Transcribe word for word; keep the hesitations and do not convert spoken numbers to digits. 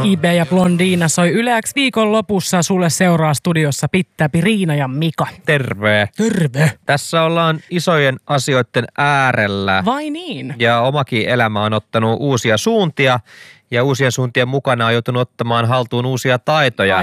Ibe ja Blondina soi Yle X viikon lopussa. Sulle seuraa studiossa Pittäpi, Riina ja Mika. Terve. Terve. Tässä ollaan isojen asioiden äärellä. Vai niin? Ja omakin elämä on ottanut uusia suuntia. Ja uusien suuntien mukana on joutunut ottamaan haltuun uusia taitoja.